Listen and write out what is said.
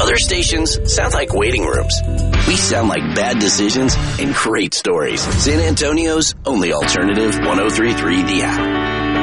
Other stations sound like waiting rooms. We sound like bad decisions and great stories. San Antonio's only alternative 103.3 The App.